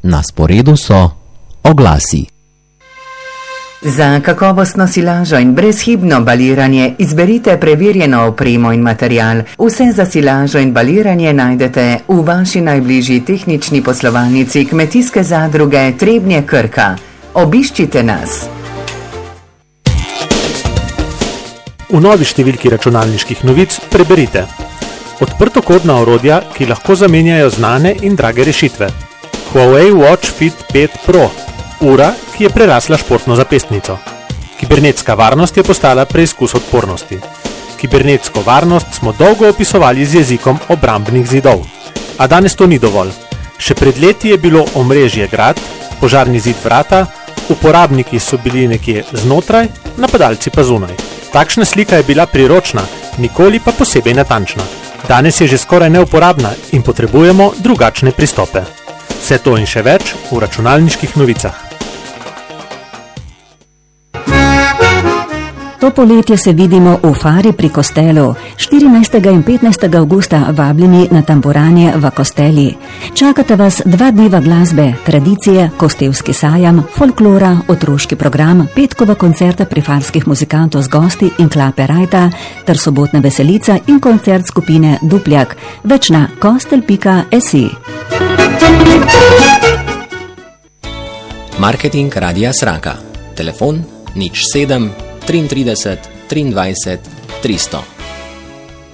Na sporedu so oglasi. Za kakovostno silažo in brezhibno baliranje izberite preverjeno opremo in material. Vse za silažo in baliranje najdete v vaši najbližji tehnični poslovalnici Kmetijske zadruge Trebnje Krka. Obiščite nas. V novi številki računalniških novic preberite: odprtokodna orodja, ki lahko zamenjajo znane in drage rešitve. Huawei Watch Fit 5 Pro, ura, ki je prerasla športno zapestnico. Kibernetska varnost je postala preizkus odpornosti. Kibernetsko varnost smo dolgo opisovali z jezikom obrambnih zidov. A danes to ni dovolj. Še pred leti je bilo omrežje grad, požarni zid vrata, uporabniki so bili nekje znotraj, napadalci pa zunaj. Takšna slika je bila priročna, nikoli pa posebej natančna. Danes je že skoraj neuporabna in potrebujemo drugačne pristope. Vse to in še več v računalniških novicah. To poletje se vidimo v Fari pri Kostelu. 14. in 15. avgusta vabljeni na tamburanje v Kosteli. Čakata vas 2 dneva glasbe, tradicije, kostelski sajam, folklora, otroški program, petkova koncerta prifarskih muzikantov z gosti in klape Rajta, ter sobotna veselica in koncert skupine Dupljak. Več na kostel.si. Marketing Radia Sraka. Telefon 07 33 23 300.